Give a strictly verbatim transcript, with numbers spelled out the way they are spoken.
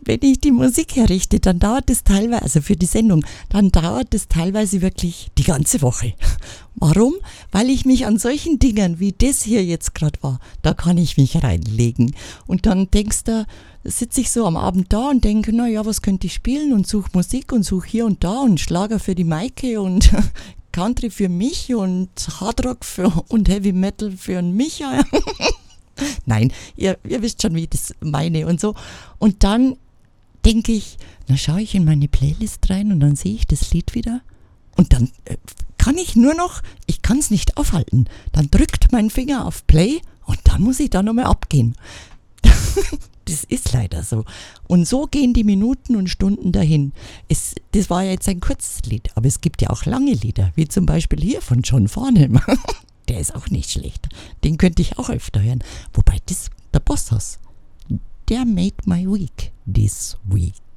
wenn ich die Musik herrichte, dann dauert es teilweise, also für die Sendung, dann dauert es teilweise wirklich die ganze Woche. Warum? Weil ich mich an solchen Dingen, wie das hier jetzt gerade war, da kann ich mich reinlegen. Und dann denkst du, sitze ich so am Abend da und denke, na ja, was könnte ich spielen und suche Musik und suche hier und da und Schlager für die Maike und Country für mich und Hardrock für und Heavy Metal für den Micha. Nein, ihr, ihr wisst schon, wie ich das meine und so. Und dann denke ich, dann schaue ich in meine Playlist rein und dann sehe ich das Lied wieder. Und dann äh, kann ich nur noch, ich kann es nicht aufhalten. Dann drückt mein Finger auf Play und dann muss ich da nochmal abgehen. Das ist leider so. Und so gehen die Minuten und Stunden dahin. Es, das war ja jetzt ein kurzes Lied, aber es gibt ja auch lange Lieder, wie zum Beispiel hier von John Farnham. Der ist auch nicht schlecht. Den könnte ich auch öfter hören. Wobei das der Boss ist. Der made my week this week.